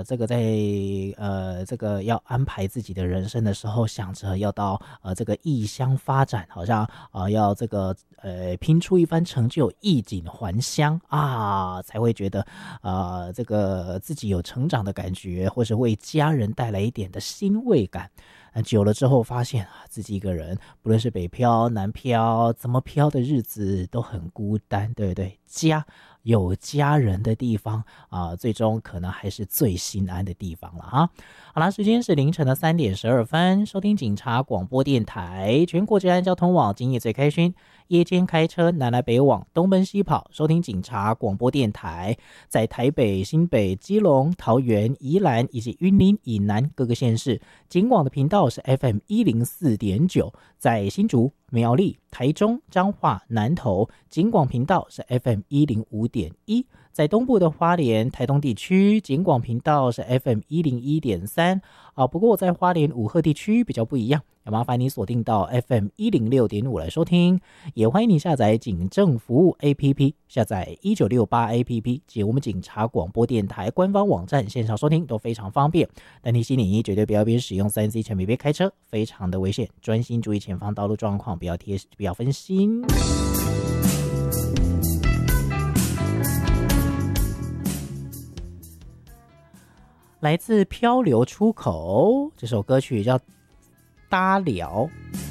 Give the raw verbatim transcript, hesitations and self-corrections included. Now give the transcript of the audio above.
呃，这个在呃这个要安排自己的人生的时候，想着要到呃这个异乡发展，好像啊、呃、要这个呃拼出一番成就，衣锦还乡啊，才会觉得啊、呃、这个自己有成长的感觉，或是为家人带来一点的欣慰感。那久了之后发现啊，自己一个人，不论是北漂、南漂，怎么漂的日子都很孤单，对不对？家有家人的地方啊、最终可能还是最心安的地方了啊。好啦，时间是凌晨的三点十二分，收听警察广播电台，全国治安交通网，今夜最开心。夜间开车南来北往，东奔西跑，收听警察广播电台，在台北、新北、基隆、桃园、宜兰以及云林以南各个县市，警广的频道是 F M 一零四点九，在新竹、苗栗、台中、彰化、南投，警广频道是 F M 一零五点一。在东部的花莲、台东地区，警广频道是 F M 一零一点三啊。不过在花莲五鹤地区比较不一样，要麻烦你锁定到 F M 一零六点五来收听。也欢迎你下载警政服务 A P P， 下载一九六八 A P P 及我们警察广播电台官方网站，线上收听都非常方便。但提醒你，绝对不要边使用 三 C 产品边开车，非常的危险，专心注意前方道路状况，不要贴不要分心。来自漂流出口，这首歌曲叫《搭聊》。